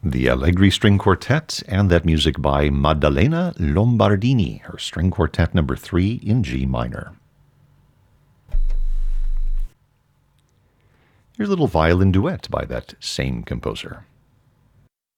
The Allegri String Quartet, and that music by Maddalena Lombardini, her String Quartet number 3 in G minor. Here's a little violin duet by that same composer.